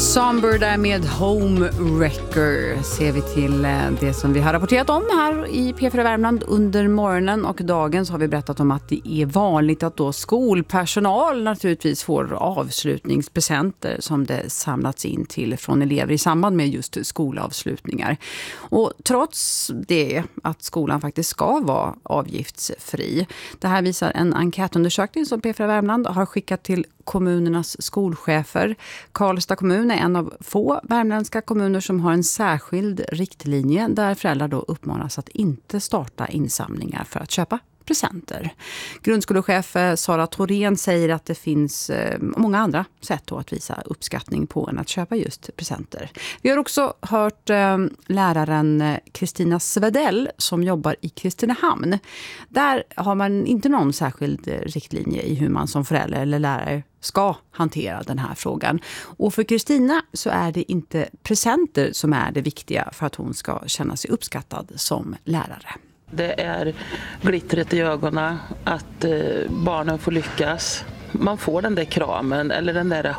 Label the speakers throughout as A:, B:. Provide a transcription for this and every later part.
A: Somber där med Homewrecker ser vi till det som vi har rapporterat om här i P4 Värmland under morgonen, och dagen så har vi berättat om att det är vanligt att då skolpersonal naturligtvis får avslutningspresenter som det samlats in till från elever i samband med just skolavslutningar. Och trots det att skolan faktiskt ska vara avgiftsfri. Det här visar en enkätundersökning som P4 Värmland har skickat till kommunernas skolchefer. Karlstad kommun är en av få värmländska kommuner som har en särskild riktlinje där föräldrar då uppmanas att inte starta insamlingar för att köpa presenter. Grundskolechef Sara Thorén säger att det finns många andra sätt då att visa uppskattning på än att köpa just presenter. Vi har också hört läraren Kristina Svedell som jobbar i Kristinehamn. Där har man inte någon särskild riktlinje i hur man som förälder eller lärare ska hantera den här frågan. Och för Kristina så är det inte presenter som är det viktiga för att hon ska känna sig uppskattad som lärare.
B: Det är glittret i ögonen, att barnen får lyckas. Man får den där kramen eller den där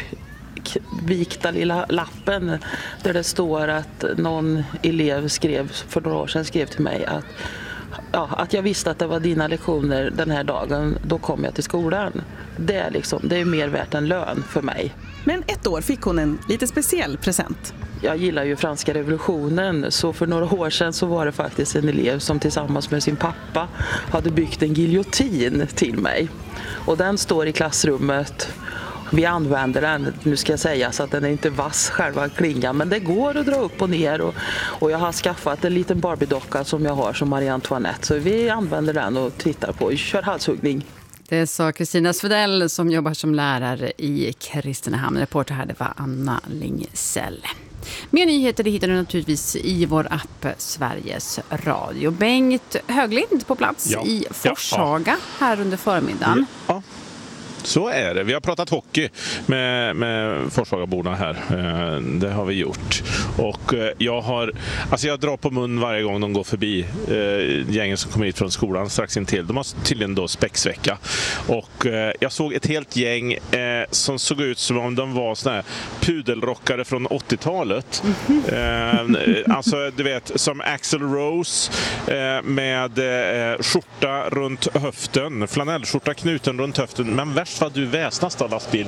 B: hopvikta lilla lappen där det står att någon elev för några år sedan skrev till mig att jag visste att det var dina lektioner den här dagen, då kom jag till skolan. Det är mer värt än lön för mig.
C: Men ett år fick hon en lite speciell present.
B: Jag gillar ju franska revolutionen, så för några år sedan så var det faktiskt en elev som tillsammans med sin pappa hade byggt en giljotin till mig. Och den står i klassrummet. Vi använder den, nu ska jag säga så att den är inte vass själva klingan, men det går att dra upp och ner, och jag har skaffat en liten Barbie-docka som jag har som Marie Antoinette, så vi använder den och tittar på, kör halshuggning.
A: Det sa Kristina Svedell som jobbar som lärare i Kristinehamn. Reporter här, det var Anna Lingsell. Mer nyheter det hittar du naturligtvis i vår app Sveriges Radio. Bengt Höglind på plats i Forshaga här under förmiddagen.
D: Ja. Så är det. Vi har pratat hockey med Forshagaborna här. Det har vi gjort. Och jag drar på mun varje gång de går förbi gängen som kommer hit från skolan strax intill. De har tydligen då späcksvecka. Och jag såg ett helt gäng som såg ut som om de var såna här pudelrockare från 80-talet. Alltså du vet, som Axl Rose med skjorta runt höften. Flanellskjorta knuten runt höften. Men värst vad du väsnast av lastbil.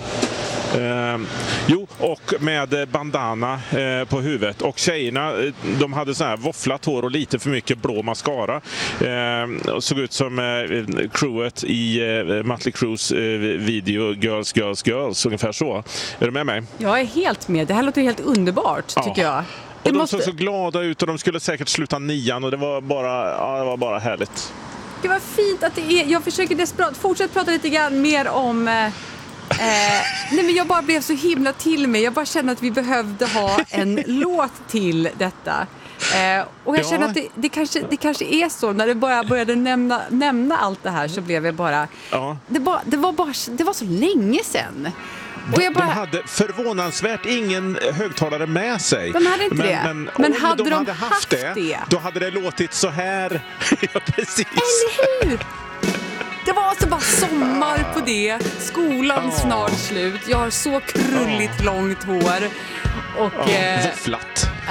D: Och med bandana på huvudet. Och tjejerna, de hade så här våfflat hår och lite för mycket blå mascara. Såg ut som crewet i Mötley Crues video Girls, Girls, Girls. Ungefär så. Är du med mig?
A: Jag är helt med. Det här låter helt underbart, tycker jag.
D: Och de såg så glada ut och de skulle säkert sluta 9:an och det var bara härligt.
A: Det var fint att det är. Jag försöker desperat fortsätta prata lite grann mer om nej, men jag bara blev så himla till mig. Jag bara kände att vi behövde ha en låt till detta. Och jag känner att det kanske är så. När det bara började nämna allt det här så blev jag bara det var så länge sedan. Och
D: de hade förvånansvärt ingen högtalare med sig.
A: De hade inte det. Men hade de haft det,
D: då hade det låtit så här. Ja, precis.
A: Eller hur? Det var alltså bara sommar på det. Skolan snart slut. Jag har så krulligt långt hår. Och